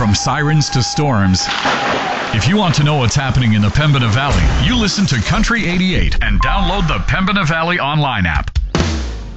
From sirens to storms, if you want to know what's happening in the Pembina Valley, you listen to Country 88 and download the Pembina Valley online app.